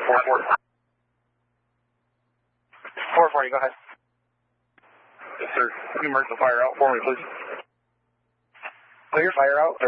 440. 440, go ahead. Yes, sir. Can you mark the fire out for me, please? Clear fire out.